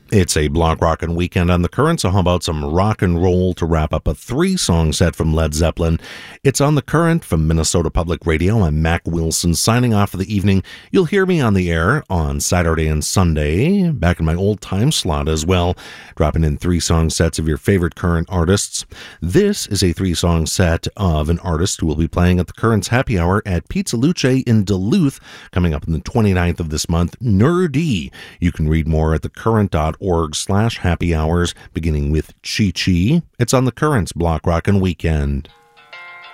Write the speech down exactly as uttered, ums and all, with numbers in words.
It's a block rockin' weekend on the Current, so how about some rock and roll to wrap up a three-song set from Led Zeppelin? It's on the Current from Minnesota Public Radio. I'm Mac Wilson signing off for the evening. You'll hear me on the air on Saturday and Sunday, back in my old time slot as well, dropping in three-song sets of your favorite Current artists. This is a three-song set of an artist who will be playing at the Current's Happy Hour at Pizza Luce in Duluth, coming up on the twenty-ninth of this month, Nerdy. You can read more at thecurrent.org slash happy hours, beginning with Chi Chi. It's on the Current's Block Rockin' Weekend.